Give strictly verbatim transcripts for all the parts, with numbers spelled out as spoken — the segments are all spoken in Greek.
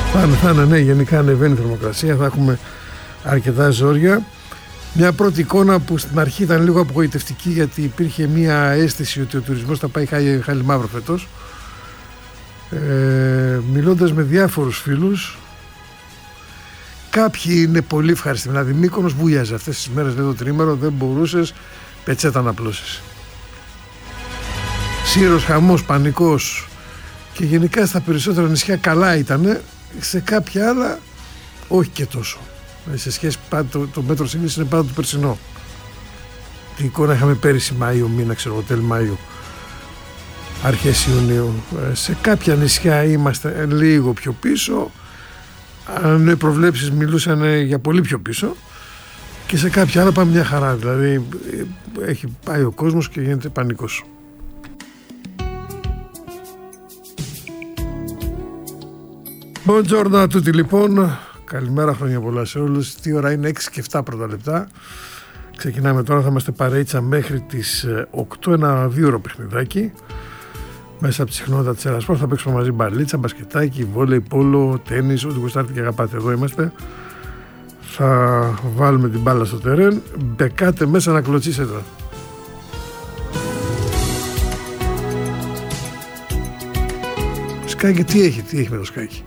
Πάνε, θα είναι, ναι, γενικά ανεβαίνει η θερμοκρασία, θα έχουμε αρκετά ζόρια. Μια πρώτη εικόνα που στην αρχή ήταν λίγο απογοητευτική, γιατί υπήρχε μια αίσθηση ότι ο τουρισμός θα πάει χάλι, χάλι μαύρο φέτος. Ε, μιλώντας με διάφορους φίλους, κάποιοι είναι πολύ ευχαριστημένοι. Δηλαδή Μύκονος βουλιάζει αυτές τις μέρες, λέει το τρίμερο, δεν μπορούσες πετσέτα να απλώσεις. Σύρος, χαμός, πανικός, και γενικά στα περισσότερα νησιά καλά ήτανε, σε κάποια άλλα όχι και τόσο. Σε σχέση, το, το μέτρο σύγκρισης είναι πάντα το περσινό. Την εικόνα είχαμε πέρυσι Μάιο μήνα, ξέρω, τέλη Μάιου, αρχές Ιουνίου. Σε κάποια νησιά είμαστε λίγο πιο πίσω, αν οι προβλέψεις μιλούσαν για πολύ πιο πίσω, και σε κάποια άλλα πάμε μια χαρά. Δηλαδή έχει πάει ο κόσμος και γίνεται πανικός. Buongiorno a tutti λοιπόν. Καλημέρα, χρόνια πολλά σε όλους. Τι ώρα είναι? έξι και επτά πρώτα λεπτά. Ξεκινάμε τώρα, θα είμαστε παρέιτσα μέχρι τις οκτώ, ένα δύο ώρο παιχνιδάκι. Μέσα από τη συχνότητα της Ελλάς θα παίξουμε μαζί μπαλίτσα, μπασκετάκι, βόλεϊ, πόλο, τένις, ό,τι γουστάρετε και αγαπάτε. Εδώ είμαστε. Θα βάλουμε την μπάλα στο τερέν. Μπεκάτε μέσα να κλωτσίσετε. Σκάκι, τι έχει, τι έχει με το σκάκι?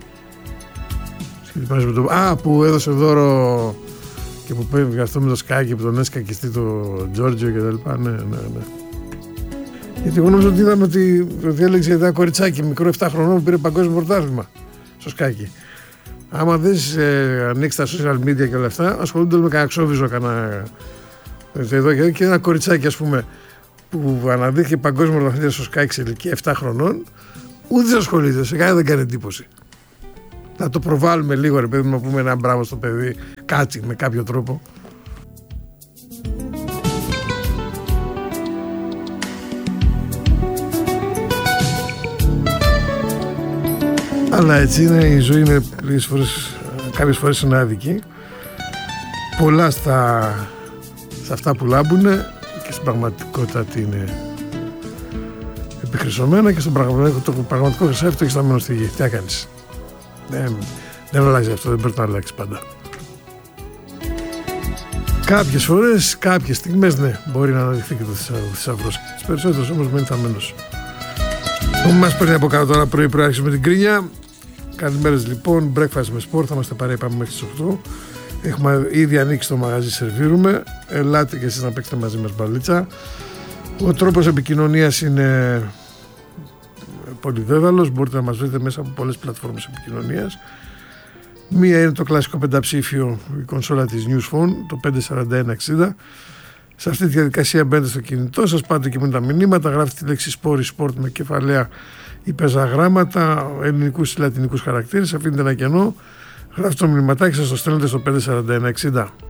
Α, που έδωσε δώρο και που πέφτει αυτό με το σκάκι που τον έσκακιστεί το Τζόρτζιο και τα λοιπά. Ναι, ναι, ναι. Γιατί εγώ νόμιζα ότι είδαμε ότι διέλεξε για ένα κοριτσάκι μικρό επτά χρονών που πήρε παγκόσμιο πρωτάθλημα στο σκάκι. Άμα δεις, ε, ανοίξει τα social media και όλα αυτά, ασχολούνται με κανένα ξόβιζο, κανένα. Εδώ και ένα κοριτσάκι, ας πούμε, που αναδείχθηκε παγκόσμιο πρωταθλητή στο σκάκι σε ηλικία επτά χρονών, ούτε ασχολείται, σε κανένα δεν κάνει εντύπωση. Να το προβάλλουμε λίγο, ρε παιδί, να πούμε ένα μπράβο στο παιδί, κάτι με κάποιο τρόπο. Αλλά έτσι είναι, η ζωή είναι λίγες φορές, κάποιες φορές είναι άδικη. Πολλά στα, σε αυτά που λάμπουνε και στην πραγματικότητα τι είναι επιχρυσωμένα, και στον πραγματικό, το πραγματικό χρυσάφι το έχεις σταμμένο στη γη. Τι θα κάνεις? Δεν, δεν αλλάζει αυτό, δεν πρέπει να αλλάξει πάντα. Κάποιες φορές, κάποιες στιγμές, ναι, μπορεί να αναδειχθεί και το θησαυρός. Τις περισσότερες όμως μένει θαμμένος. Μας παίρνει από κάτω τώρα πρωί πρωί, άρχισε με την κρίνια. Καλημέρες λοιπόν, breakfast με sport, θα είμαστε παρέα, πάμε μέχρι τις οκτώ. Έχουμε ήδη ανοίξει το μαγαζί, σερβίρουμε. Ελάτε και εσείς να παίξετε μαζί μας μπαλίτσα. Ο τρόπος επικοινωνίας είναι πολυδέδαλος, μπορείτε να μας βρείτε μέσα από πολλές πλατφόρμες επικοινωνίας. Μία είναι το κλασικό πενταψήφιο, η κονσόλα της Newsphone, το πέντε σαράντα ένα εξήντα. Σε αυτή τη διαδικασία μπαίνετε στο κινητό σας, πάτε και με τα μηνύματα, γράφετε τη λέξη σπόρ ή sport με κεφαλαία ή πεζαγράμματα, ελληνικούς ή λατινικούς χαρακτήρες, αφήνετε ένα κενό, γράφετε το μηνυματάκι σας, το στέλνετε στο πέντε σαράντα ένα εξήντα.